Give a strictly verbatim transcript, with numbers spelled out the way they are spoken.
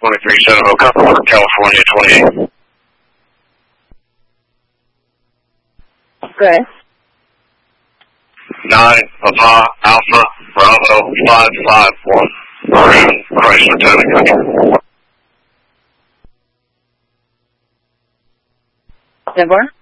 twenty-three Centerville, Copperwood, California, twenty-eight. Good. nine, Papa, Alpha, Bravo, five five one. Maroon, Chrysler, Town and Country. Deborah?